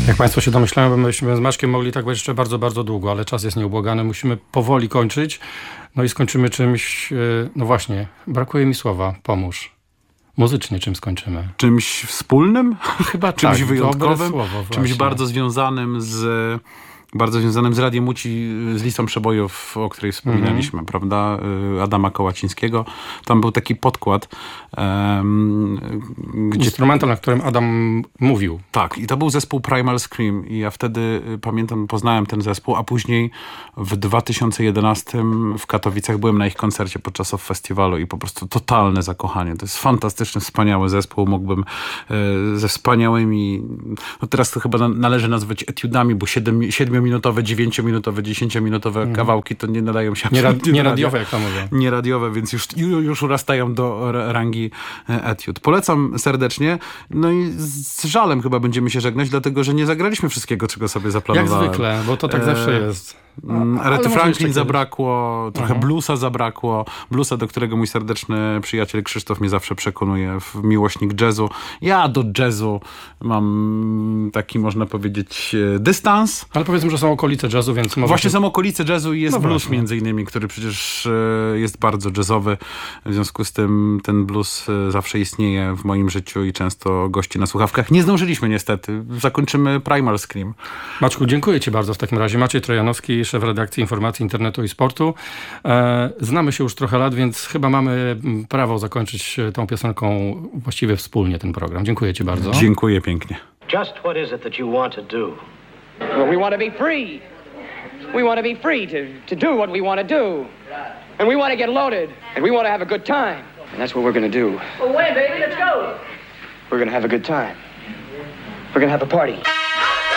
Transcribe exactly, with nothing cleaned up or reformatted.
Jak Państwo się domyślają, bo myśmy z Maćkiem mogli tak być jeszcze bardzo, bardzo długo, ale czas jest nieubłagany. Musimy powoli kończyć. No i skończymy czymś, no właśnie, brakuje mi słowa, pomóż. Muzycznie czym skończymy? Czymś wspólnym? Chyba czymś tak, wyjątkowym? Słowo, czymś bardzo związanym z... Bardzo związanym z Radiem Łódź, z listą przebojów, o której wspominaliśmy, mm-hmm. prawda? Adama Kołacińskiego. Tam był taki podkład. Um, gdzie... Instrumental, na którym Adam mówił. Tak, i to był zespół Primal Scream. I ja wtedy, pamiętam, poznałem ten zespół, a później w dwa tysiące jedenastym w Katowicach byłem na ich koncercie podczas Off Festiwalu i po prostu totalne zakochanie. To jest fantastyczny, wspaniały zespół. Mógłbym e, ze wspaniałymi... No teraz to chyba na, należy nazwać etiudami, bo siedem, siedmiu minutowe, dziewięciominutowe, dziesięciominutowe mm. kawałki to nie nadają się nie, absolutnie nie radiowe, jak to mówią. Nie radiowe, więc już, już urastają do rangi etiud. Polecam serdecznie. No i z żalem chyba będziemy się żegnać, dlatego, że nie zagraliśmy wszystkiego, czego sobie zaplanowałem. Jak zwykle, bo to tak e... zawsze jest. Aretty Franklin zabrakło, trochę uh-huh. bluesa zabrakło. Bluesa, do którego mój serdeczny przyjaciel Krzysztof mnie zawsze przekonuje, w miłośnik jazzu. Ja do jazzu mam taki, można powiedzieć, dystans. Ale powiedzmy, że są okolice jazzu, więc... Właśnie się... są okolice jazzu i jest no blues właśnie. między innymi, który przecież jest bardzo jazzowy. W związku z tym ten blues zawsze istnieje w moim życiu i często gości na słuchawkach. Nie zdążyliśmy niestety. Zakończymy Primal Scream. Maćku, dziękuję Ci bardzo w takim razie. Maciej Trojanowski, szef redakcji Informacji Internetu i Sportu. E, znamy się już trochę lat, więc chyba mamy prawo zakończyć tą piosenką właściwie wspólnie ten program. Dziękuję Ci bardzo. Dziękuję pięknie. Just what is it that you want to do? Well, we want to be free. We want to be free to, to do what we want to do. And we want to get loaded. And we want to have a good time. And that's what we're going to do. Well, when, baby? Let's go. We're going to have a good time. We're going to have a party.